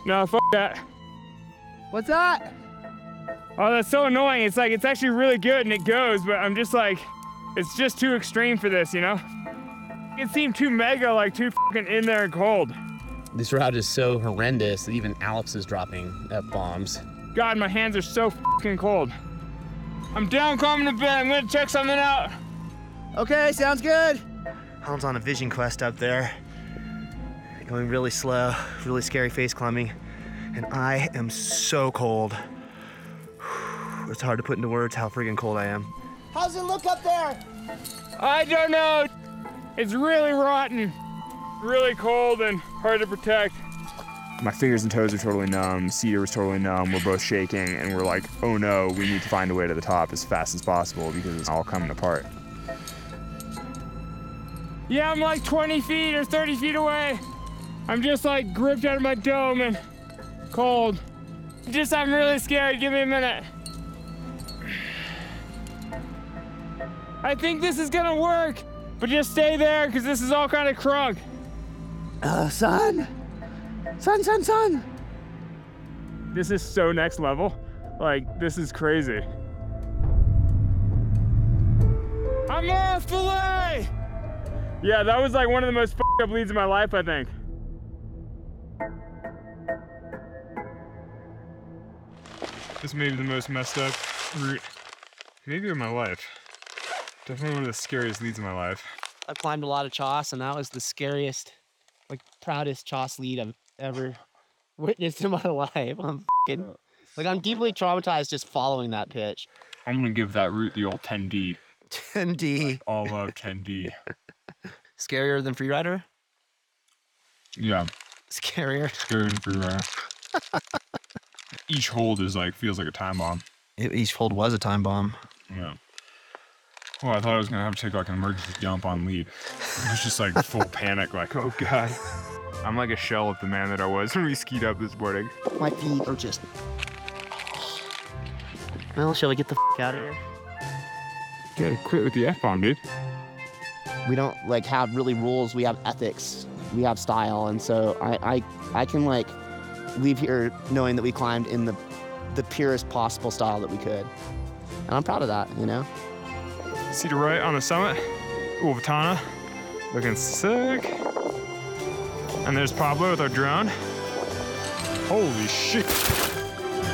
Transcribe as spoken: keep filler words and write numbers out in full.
No, f that. What's that? Oh, that's so annoying. It's like, it's actually really good and it goes, but I'm just like, it's just too extreme for this, you know? It seemed too mega, like too fucking in there and cold. This route is so horrendous that even Alex is dropping F-bombs. God, my hands are so fucking cold. I'm down calming a bit. I'm gonna check something out. Okay, sounds good. Alan's on a vision quest up there. Going really slow, really scary face climbing. And I am so cold. It's hard to put into words how freaking cold I am. How's it look up there? I don't know. It's really rotten, really cold and hard to protect. My fingers and toes are totally numb. Cedar was totally numb. We're both shaking and we're like, oh no, we need to find a way to the top as fast as possible because it's all coming apart. Yeah, I'm like twenty feet or thirty feet away. I'm just like gripped out of my dome and cold. Just, I'm really scared. Give me a minute. I think this is gonna work, but just stay there because this is all kind of crunk. Uh, son? Son, son, son. This is so next level. Like, this is crazy. I'm off, filet! Yeah, that was like one of the most f***ed up leads of my life, I think. This may be the most messed up route, maybe of my life. Definitely one of the scariest leads of my life. I've climbed a lot of Choss, and that was the scariest, like, proudest Choss lead I've ever witnessed in my life. I'm f***ing, like, I'm deeply traumatized just following that pitch. I'm gonna give that route the old ten D. ten D. Like, all of ten D. Scarier than Freerider? Yeah. Scarier. Scarier than Freerider. Each hold is like, feels like a time bomb. Each hold was a time bomb. Yeah. Well, I thought I was gonna have to take like an emergency jump on lead. It was just like full panic, like, oh God. I'm like a shell of the man that I was when we skied up this morning. My feet are just... Well, shall we get the f*** out of here? You gotta quit with the F-bomb, dude. We don't, like, have really rules. We have ethics. We have style. And so I, I, I can, like, leave here knowing that we climbed in the, the purest possible style that we could. And I'm proud of that, you know? See the right on the summit, Uluwatana, looking sick. And there's Pablo with our drone. Holy shit.